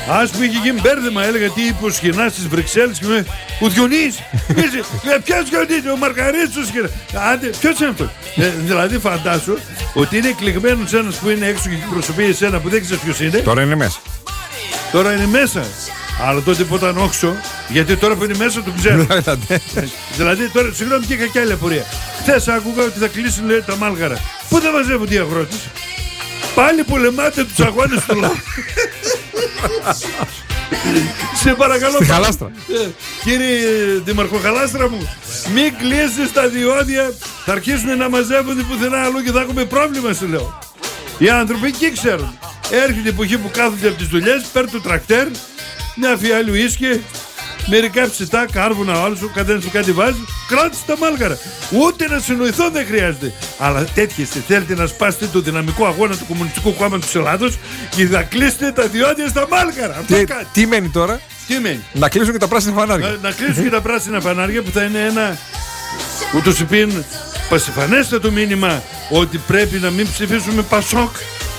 Ας που είχε γίνει μπέρδεμα, έλεγα τι είπε ο Σχοινάς στις Βρυξέλλες και με ο Διονύης. Ποιος Διονύης, ο Μαργαρίτης. Άντε, ποιος είναι αυτός? Δηλαδή φαντάσου ότι είναι εκλεγμένος ένας που είναι έξω και εκπροσωπεί εσένα που δεν ξέρεις ποιος είναι. Τώρα είναι μέσα. Τώρα είναι μέσα. Αλλά τότε που ήταν όξο, γιατί τώρα που είναι μέσα το ξέρω. Δηλαδή τώρα, συγγνώμη, και κακιά άλλη απορία. Χθες άκουγα ότι θα κλείσουν, λέει, τα Μάλγαρα. Πού δεν μαζεύονται οι αγρότες? Πάλι πολεμάτε τους αγώνες του λαού. Σε παρακαλώ. Στη Χαλάστρα. Κύριε Δημαρχοχαλάστρα μου, μην κλείσεις τα διόδια. Θα αρχίσουν να μαζεύονται πουθενά αλλού και θα έχουμε πρόβλημα, σου λέω. Οι άνθρωποι εκεί ξέρουν. Έρχεται η εποχή που κάθονται από τις δουλειές, παίρνουν το τρακτέρ, μια φιάλη ουίσκι, μερικά ψητά, κάρβουνα, ο άλλος, ο καθένας κάτι βάζει, κράτησε τα Μάλγαρα. Ούτε να συνοηθώ δεν χρειάζεται. Αλλά τέτοιες θέλετε να σπάσετε το δυναμικό αγώνα του Κομμουνιστικού Κόμματος της Ελλάδος και θα κλείσετε τα διόδια στα Μάλγαρα. Τι μένει τώρα? Τι μένει? Να κλείσουν και τα πράσινα φανάρια. Να κλείσουν και τα πράσινα φανάρια που θα είναι ένα ούτως υπήν πασιφανέστατο μήνυμα ότι πρέπει να μην ψηφίσουμε Πασόκ.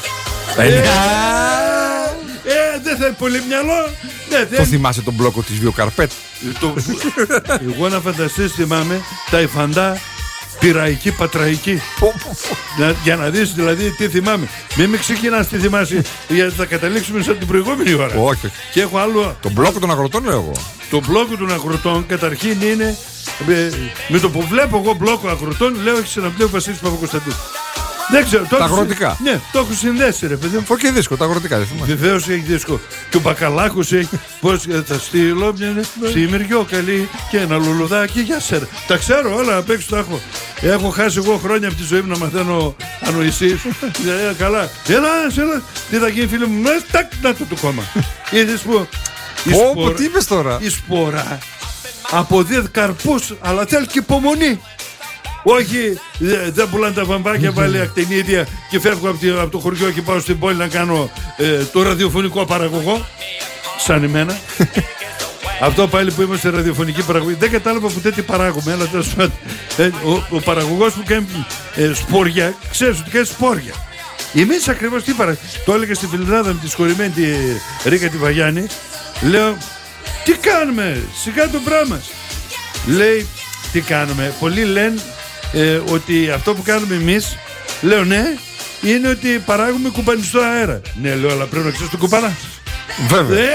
Δεν θα είναι πολύ μυαλό. Το θυμάσαι τον μπλόκο της Βιοκαρπέτ? Εγώ να φανταστείς, θυμάμαι τα υφαντά πυραϊκή πατραϊκή. Για να δεις δηλαδή τι θυμάμαι. Μην με ξεκινάς τι θυμάσαι, γιατί θα καταλήξουμε σαν την προηγούμενη ώρα. Όχι. Και έχω άλλο. Το μπλόκο των αγροτών λέω εγώ. Το μπλόκο των αγροτών καταρχήν είναι. Με το που βλέπω εγώ μπλόκο αγροτών, λέω έχει συναυλίο ο Βασίλης Παπακοσταντίνου. Δεν ξέρω. Τα αγροτικά. Ναι, το έχω συνδέσει, ρε παιδί μου. Όχι δίσκο, τα αγροτικά δεν θυμάμαι. Βεβαίως έχει δίσκο. Και ο Μπακαλάκος έχει. Πώς θα στείλω μια Σιμυριό καλή και ένα λουλουδάκι για σέρα. Τα ξέρω όλα απ' έξω τα έχω. Έχω χάσει εγώ χρόνια από τη ζωή μου να μαθαίνω ανοησίες. Καλά. Έλα. Τι θα γίνει, φίλε μου, μέσα. Τάκ, να το κόμμα. Είδες που. Τι είπες τώρα? Η σπορά αποδίδει καρπούς, αλλά θέλει και υπομονή. Όχι, δεν πουλάνε τα βαμβάκια, βάλει ακτινίδια και φεύγω από το χωριό και πάω στην πόλη να κάνω το ραδιοφωνικό παραγωγό. Σαν εμένα. Αυτό πάλι που είμαστε ραδιοφωνική παραγωγή. Δεν κατάλαβα ποτέ τι παράγουμε. Αλλά τέλος πάντων, ο παραγωγός που κάνει σπόρια, ξέρεις ότι κάνει σπόρια. Εμείς ακριβώς τι παράγουμε. Το έλεγα στη φιλενάδα με τη συγχωρημένη τη Ρίκα τη Βαγιάννη. Λέω, τι κάνουμε, σιγά το πράγμα. Λέει, τι κάνουμε. Πολλοί λένε ότι αυτό που κάνουμε εμείς, λέω ναι, είναι ότι παράγουμε κουμπανιστό αέρα. Ναι, λέω, αλλά πρέπει να ξέρεις το κουμπάνα. Βέβαια.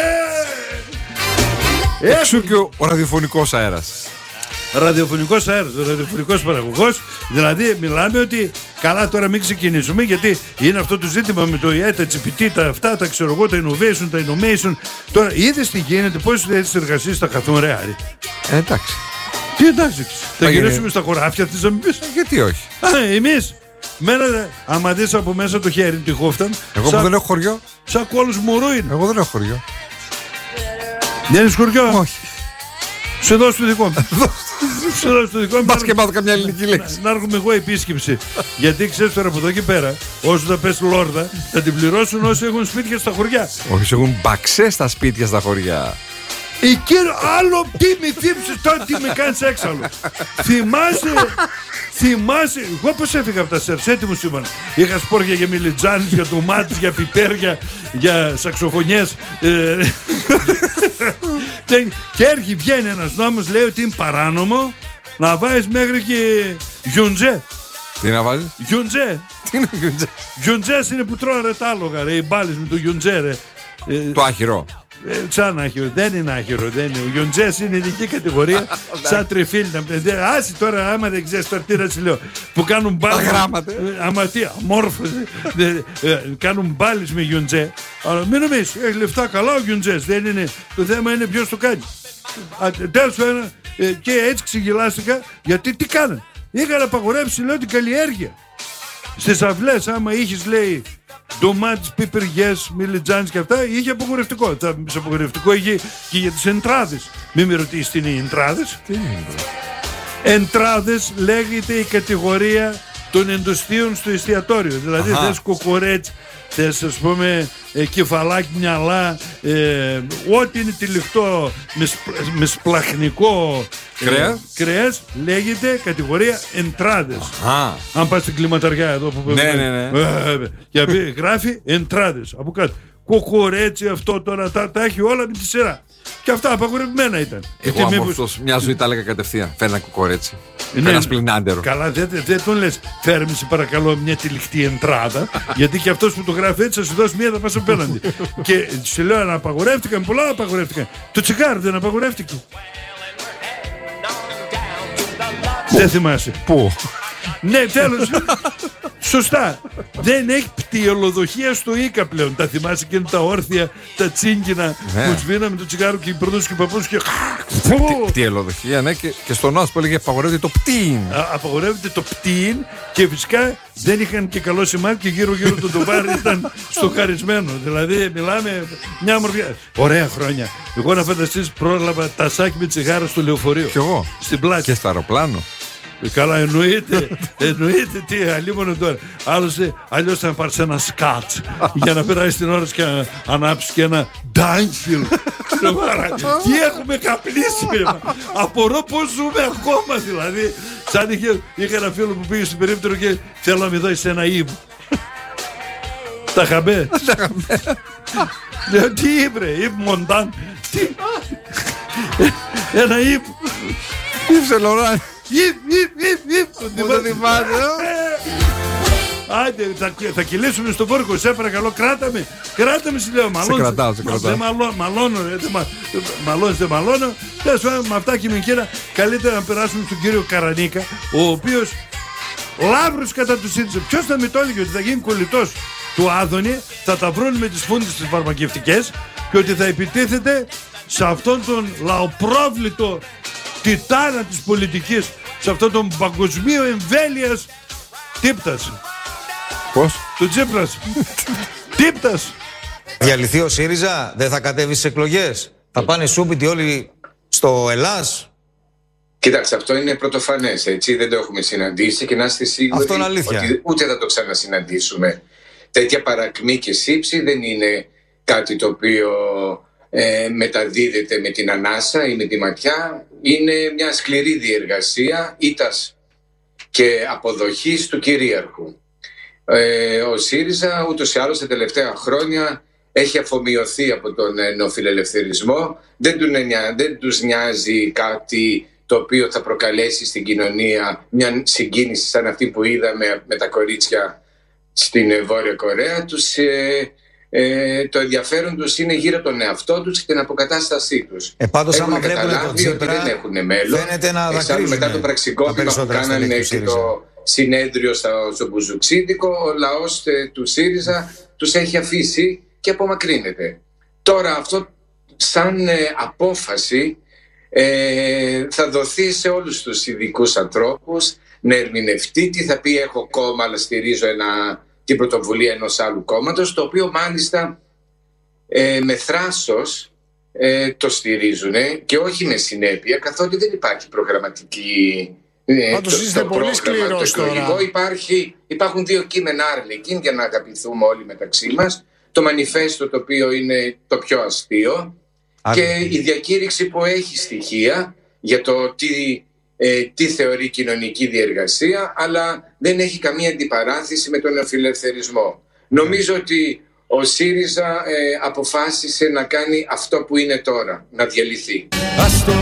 Εξού και ο ραδιοφωνικός αέρας. Ραδιοφωνικός αέρας, ο ραδιοφωνικός παραγωγός. Δηλαδή μιλάμε ότι καλά τώρα μην ξεκινήσουμε, γιατί είναι αυτό το ζήτημα με το ΙΕ, τα GPT, τα αυτά, τα ξέρω εγώ, τα innovation, τα innovation. Τώρα είδες τι γίνεται, πόσες θέσεις εργασίας θα χαθούν ρεάρι. Εντάξει. Τι εντάξει, θα γυρίσουμε στα χωράφια της να μην πεις. Γιατί όχι. Εμείς μένατε, άμα δεις από μέσα το χέρι του χόφταν. Εγώ που δεν έχω χωριό. Σαν κόλος μωρού είναι. Εγώ δεν έχω χωριό. Δεν έχεις χωριό? Όχι. Σε δώσω το δικό μου. Σε δώσω το δικό μου. Μπας και μάθω καμιά ελληνική λέξη. Να έρχομαι εγώ επίσκεψη. Γιατί ξέρεις τώρα από εδώ και πέρα, όσο θα πες λόρδα, θα την πληρώσουν όσοι έχουν σπίτια στα χωριά. Όχι, έχουν μπαξέ στα σπίτια στα χωριά. Εκεί άλλο τι με θύμψες τώρα, τι με κάνεις έξαλλο. Θυμάσαι, εγώ πως έφυγα από τα σερς, έτοιμο σήμερα. Είχα σπόρια για μιλιτζάνες, για ντομάτες, για πιπέρια, για σαξοφωνιές. Και έρχει, βγαίνει ένας νόμος, λέει ότι είναι παράνομο να βάζεις μέχρι και γιουντζέ. Τι να βάζεις? Γιουντζέ. Τι είναι γιουντζέ? Γιουντζές είναι που τρώνε ρε τ' άλογα, ρε, οι μπάλες με το γιουντζέ, ρε. Το άχυρο. Σαν άχυρο, δεν είναι άχυρο, δεν είναι. Ο γιουντζές είναι ειδική κατηγορία, σαν τριφύλινα. Άσε τώρα, άμα δεν ξέρεις τώρα τι να σου λέω. Που κάνουν μπάλες. Τα γράμματα. Άμα τι, αμόρφωση. Κάνουν μπάλες με γιουντζέ. Αλλά μην νομίζεις, έχει λεφτά καλά ο γιουντζές. Δεν είναι. Το θέμα είναι ποιος το κάνει. Τέλος πάντων, και έτσι ξεγελάστηκα, γιατί τι κάνανε. Είχαν απαγορεύσει, λέω, την καλλιέργεια. Στις αυλές, άμα είχες, λέει, ντομάτες, πιπεριές, μιλιτζάνες και αυτά, είχε απογορευτικό. Σε απογορευτικό είχε και για τις εντράδες. Μην με ρωτήσεις τι είναι οι εντράδες. Τι είναι? Εντράδες λέγεται η κατηγορία των εντοστίων στο εστιατόριο. Δηλαδή θες κοκορέτσι, θες ας πούμε κεφαλάκι, μυαλά, ό,τι είναι τυλιχτό με σπλαχνικό κρέας λέγεται κατηγορία εντράδες. Αν πας στην κλιματαριά εδώ που ναι. και γράφει εντράδες από κάτω. κοκορέτσι, αυτό τώρα τα έχει όλα με τη σειρά. Και αυτά απαγορευμένα ήταν. Εγώ αμόρφωτος μια ζωή τα έλεγα κατευθείαν. Φέρνα κοκορέτσι. Ένα σπλινάντερο. Καλά, δεν τον λες φέρμε σε παρακαλώ μια τυλιχτή εντράδα. Γιατί και αυτός που το γράφει έτσι θα σου δώσει μία, θα πας απέναντι. Και σου λέω να απαγορεύτηκαν, πολλά απαγορεύτηκαν. Το τσιγάρο δεν απαγορεύτηκε. Δεν θυμάσαι. Πού? Ναι, τέλος. Σωστά. Δεν έχει πτυολοδοχεία στο Ίκα πλέον. Τα θυμάσαι και είναι τα όρθια, τα τσίγκινα που σβήναμε το τσιγάρο και οι προδούς και οι παππούς και. Πτυολοδοχεία, ναι, και στον Νόας που έλεγε απαγορεύεται το πτύν. Απαγορεύεται το πτύν και φυσικά δεν είχαν και καλό σημάδι και γύρω-γύρω το τοβάρι ήταν στοχαρισμένο. Δηλαδή μιλάμε μια μορφιά. Ωραία χρόνια. Εγώ να φανταστείς πρόλαβα τασάκι με τσιγάρο στο λεωφορείο. Κι εγώ. Στην πλάτη. Και στο αεροπλάνο. Καλά, εννοείται τι αλλήμωνο τώρα. Άλλωστε, αλλιώς θα πάρεις ένα σκάτς για να περάσει την ώρα και να ανάψεις και ένα ντάγκφιλ. Τι έχουμε καπνίσει. Απορώ πως ζούμε ακόμα δηλαδή. Σαν είχα ένα φίλο που πήγε στην περίπτωση και θέλω να με δώσει ένα ύμ. Τα χαμπέ. Τι ήμπρε, ύμ Μοντάν. Ένα ύμ. Ύμ Σελοράν. Πού το θυμάται. Άντε, θα κυλήσουμε στον πόρκο. Σε παρακαλώ, κράταμε σου λέω. Σε κρατάω. Δεν μαλώνω. Μαλώνεις, δεν μαλώνω. Τέλος πάντων, με αυτά και με εκείνα, καλύτερα να περάσουμε στον κύριο Καρανίκα, ο οποίος λάβρος κατά του ΣΥΡΙΖΑ. Ποιος θα με το έλεγε ότι θα γίνει κολλητός του Άδωνη, θα τα βρουν με τις φούντες τις φαρμακευτικές και ότι θα επιτίθεται σε αυτόν τον λαοπρόβλητο τιτάνα της πολιτικής, σε αυτόν τον παγκοσμίο εμβέλειας Τύπτας. Πώς? Του Τσίπρας. Τύπτας. Διαλυθεί ο ΣΥΡΙΖΑ, δεν θα κατέβει στις εκλογές. Θα πάνε σούπιτοι όλοι στο Ελλάς. Κοίταξε, αυτό είναι πρωτοφανές, έτσι, δεν το έχουμε συναντήσει και να είστε σίγουροι ότι ούτε θα το ξανασυναντήσουμε. Τέτοια παρακμή και σύψη δεν είναι κάτι το οποίο μεταδίδεται με την ανάσα ή με τη ματιά. Είναι μια σκληρή διεργασία ήτας και αποδοχής του κυρίαρχου. Ο ΣΥΡΙΖΑ ούτως ή άλλως τα τελευταία χρόνια έχει αφομοιωθεί από τον νεοφιλελευθερισμό. Δεν τους νοιάζει κάτι το οποίο θα προκαλέσει στην κοινωνία μια συγκίνηση σαν αυτή που είδαμε με τα κορίτσια στην Βόρεια Κορέα. Το ενδιαφέρον τους είναι γύρω από τον εαυτό τους και την αποκατάστασή τους. Πάντως άμα βλέπουν τον Τσίπρα δεν έχουν μέλλον. Φαίνεται να δακρύζουν. Μετά το πραξικόπημα που κάνανε και το συνέδριο στο Μπουζουξίδικο, ο λαός του ΣΥΡΙΖΑ τους έχει αφήσει και απομακρύνεται. Τώρα αυτό σαν απόφαση θα δοθεί σε όλους τους ειδικούς ανθρώπους να ερμηνευτεί τι θα πει έχω κόμμα αλλά στηρίζω την πρωτοβουλία ενός άλλου κόμματος, το οποίο μάλιστα με θράσος το στηρίζουν και όχι με συνέπεια, καθότι δεν υπάρχει προγραμματική Πάντως είστε πολύ σκληρός τώρα. Υπάρχουν δύο κείμενα άρλικην για να αγαπηθούμε όλοι μεταξύ μας. Το μανιφέστο, το οποίο είναι το πιο αστείο, και η διακήρυξη που έχει στοιχεία για το τι θεωρεί κοινωνική διεργασία, αλλά δεν έχει καμία αντιπαράθεση με τον νεοφιλελευθερισμό. Νομίζω ότι ο ΣΥΡΙΖΑ αποφάσισε να κάνει αυτό που είναι τώρα, να διαλυθεί.